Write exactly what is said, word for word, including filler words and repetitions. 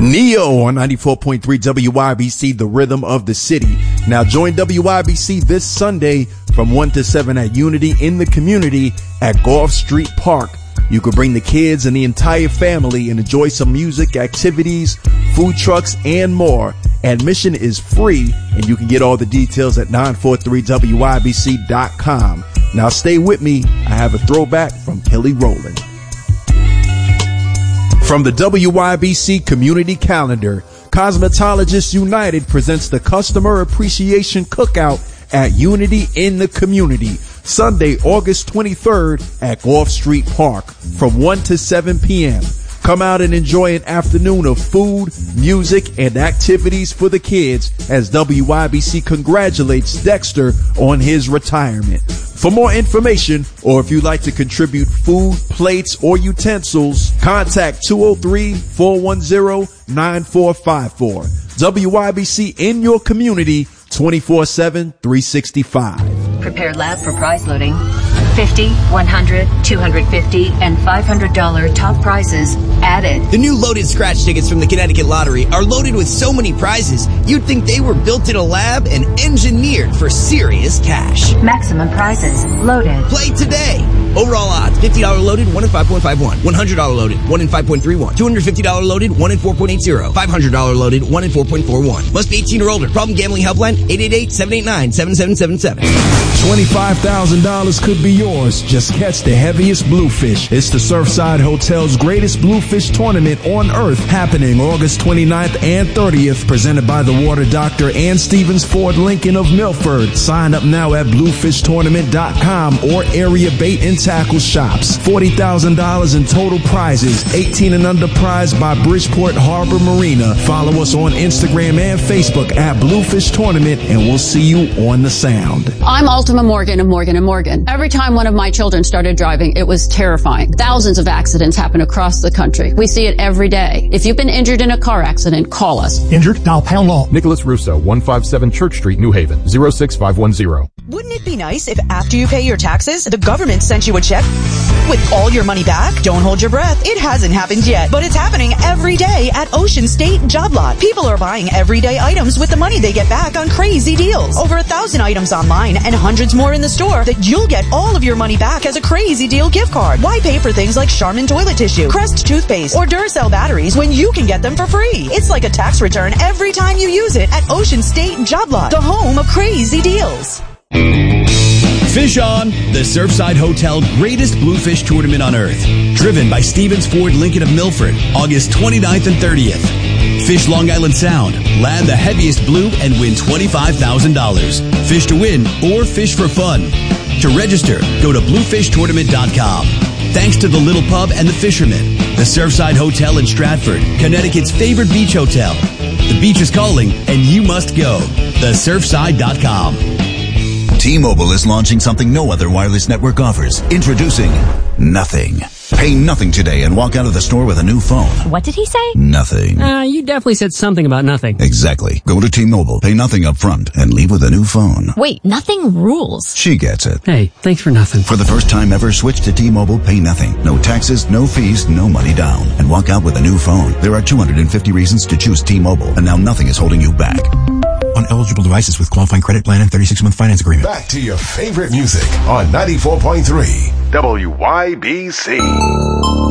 Neo on ninety-four point three W I B C, the rhythm of the city. Now join W I B C this Sunday from one to seven at Unity in the Community at Gulf Street Park. You can bring the kids and the entire family and enjoy some music, activities, food trucks, and more. Admission is free, and you can get all the details at nine four three W I B C dot com. Now stay with me. I have a throwback from Kelly Rowland. From the W I B C Community Calendar, Cosmetologists United presents the Customer Appreciation Cookout at Unity in the Community, Sunday, August twenty-third at Gulf Street Park from one to seven p.m. Come out and enjoy an afternoon of food, music, and activities for the kids as W I B C congratulates Dexter on his retirement. For more information, or if you'd like to contribute food, plates, or utensils, contact two oh three, four one zero, nine four five four. W I B C in your community, twenty-four seven, three sixty-five. Prepared lab for prize loading. fifty, one hundred, two hundred fifty, and five hundred dollars top prizes added. The new loaded scratch tickets from the Connecticut Lottery are loaded with so many prizes, you'd think they were built in a lab and engineered for serious cash. Maximum prizes loaded. Play today. Overall odds, fifty dollars loaded, one in five point five one. one hundred dollars loaded, one in five point three one. two hundred fifty dollars loaded, one in four point eight zero. five hundred dollars loaded, one in four point four one. Must be eighteen or older. Problem gambling helpline, eight eight eight, seven eight nine, seven seven seven seven. twenty-five thousand dollars could be yours. Just catch the heaviest bluefish. It's the Surfside Hotel's greatest bluefish tournament on earth, happening August twenty-ninth and thirtieth, presented by the Water Doctor and Stevens Ford Lincoln of Milford. Sign up now at bluefish tournament dot com or area bait and tackle shops. forty thousand dollars in total prizes. eighteen and under prize by Bridgeport Harbor Marina. Follow us on Instagram and Facebook at Bluefish Tournament, and we'll see you on the sound. I'm Ultima Morgan of Morgan and Morgan. Every time one of my children started driving, it was terrifying. Thousands of accidents happen across the country. We see it every day. If you've been injured in a car accident, call us. Injured? Dial pound law. Nicholas Russo, one five seven Church Street, New Haven, zero six five one zero. Wouldn't it be nice if after you pay your taxes, the government sent you a check with all your money back? Don't hold your breath. It hasn't happened yet, but it's happening every day at Ocean State Job Lot. People are buying everyday items with the money they get back on crazy deals. Over a thousand items online and hundreds more in the store that you'll get all of your money back as a crazy deal gift card. Why pay for things like Charmin toilet tissue, Crest toothpaste, or Duracell batteries when you can get them for free? It's like a tax return every time you use it at Ocean State Job Lot, the home of crazy deals. Fish On, the Surfside Hotel greatest bluefish tournament on earth. Driven by Stevens Ford Lincoln of Milford, August twenty-ninth and thirtieth. Fish Long Island Sound, land the heaviest blue and win twenty-five thousand dollars. Fish to win or fish for fun. To register, go to bluefish tournament dot com. Thanks to the Little Pub and the Fisherman, the Surfside Hotel in Stratford, Connecticut's favorite beach hotel. The beach is calling and you must go. the surfside dot com. T-Mobile is launching something no other wireless network offers. Introducing Nothing. Pay nothing today and walk out of the store with a new phone. What did he say? Nothing. Uh, you definitely said something about nothing. Exactly. Go to T-Mobile, pay nothing up front, and leave with a new phone. Wait, nothing rules. She gets it. Hey, thanks for nothing. For the first time ever, switch to T-Mobile, pay nothing. No taxes, no fees, no money down. And walk out with a new phone. There are two hundred fifty reasons to choose T-Mobile, and now nothing is holding you back. On eligible devices with qualifying credit plan and thirty-six month finance agreement. Back to your favorite music on ninety-four point three W I B C.